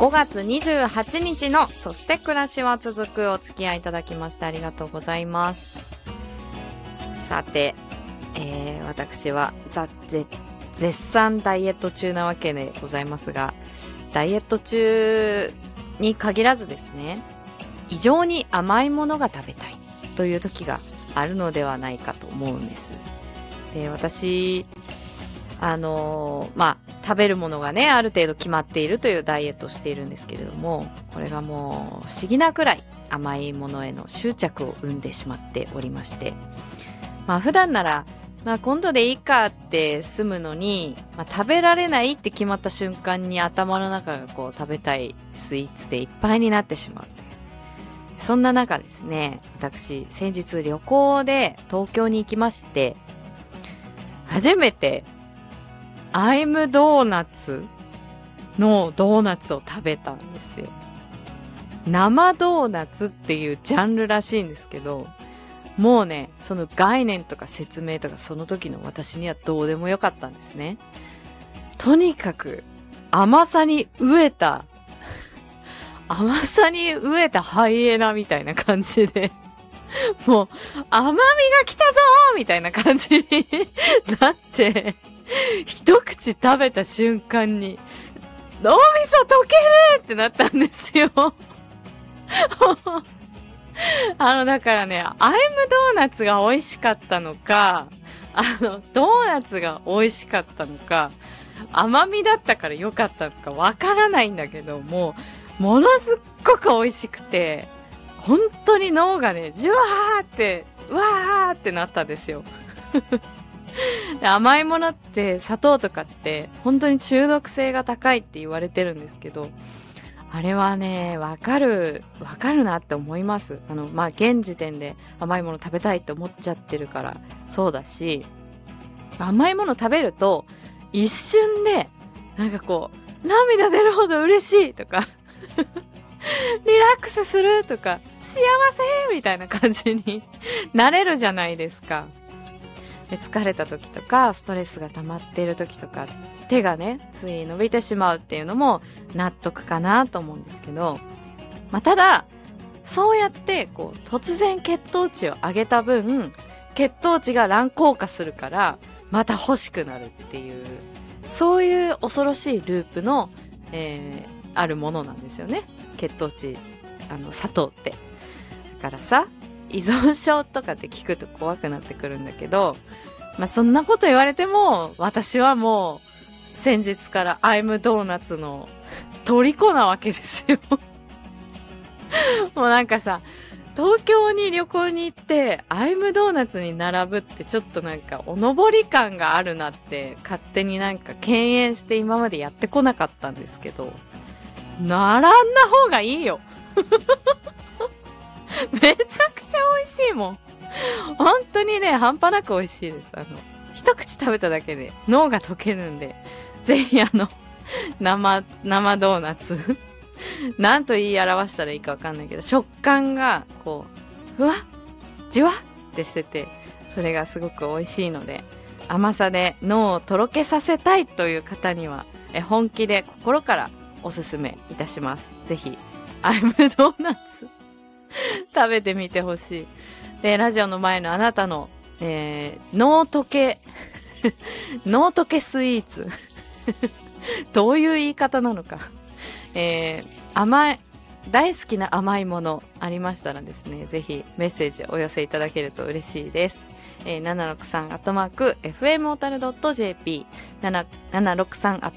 5月28日のそして暮らしは続くお付き合いいただきましてありがとうございます。さて、私は絶賛ダイエット中なわけでございますが、ダイエット中に限らずですね、異常に甘いものが食べたいという時があるのではないかと思うんです。で、私食べるものがねある程度決まっているというダイエットをしているんですけれども、これがもう不思議なくらい甘いものへの執着を生んでしまっておりまして、普段なら今度でいいかって済むのに、食べられないって決まった瞬間に頭の中がこう食べたいスイーツでいっぱいになってしまうという、そんな中ですね、私先日旅行で東京に行きまして、初めてアイムドーナツのドーナツを食べたんですよ。生ドーナツっていうジャンルらしいんですけど、もうね、その概念とか説明とかその時の私にはどうでもよかったんですね。とにかく甘さに飢えたハイエナみたいな感じで、もう甘みが来たぞーみたいな感じになって、一口食べた瞬間に脳みそ溶けるってなったんですよ。だからね、アイムドーナツが美味しかったのか、ドーナツが美味しかったのか、甘みだったから良かったのかわからないんだけども、ものすっごく美味しくて、本当に脳がね、ジュワーって、うわーってなったんですよ。甘いものって砂糖とかって本当に中毒性が高いって言われてるんですけど、あれはね、わかるなって思います。現時点で甘いもの食べたいって思っちゃってるからそうだし、甘いもの食べると一瞬でなんかこう涙出るほど嬉しいとかリラックスするとか幸せみたいな感じになれるじゃないですか。で、疲れた時とかストレスが溜まっている時とか、手がねつい伸びてしまうっていうのも納得かなと思うんですけど、ただそうやってこう突然血糖値を上げた分、血糖値が乱高下するからまた欲しくなるっていう、そういう恐ろしいループの、あるものなんですよね、血糖値、砂糖って。だからさ、依存症とかって聞くと怖くなってくるんだけど、そんなこと言われても私はもう先日からアイムドーナツの虜なわけですよ。もうなんかさ、東京に旅行に行ってアイムドーナツに並ぶってちょっとなんかおのぼり感があるなって勝手になんか敬遠して今までやってこなかったんですけど、並んだ方がいいよ。めちゃくちゃ美味しいもん。本当にね、半端なく美味しいです。一口食べただけで脳が溶けるんで、ぜひ生ドーナツなんと言い表したらいいかわかんないけど、食感がこうふわっじわってしてて、それがすごく美味しいので、甘さで脳をとろけさせたいという方には本気で心からおすすめいたします。ぜひアイムドーナツ食べてみてほしい。で、ラジオの前のあなたの、脳溶けスイーツどういう言い方なのか、大好きな甘いものありましたらですね、ぜひメッセージお寄せいただけると嬉しいです。763@fmhotel.jp 763@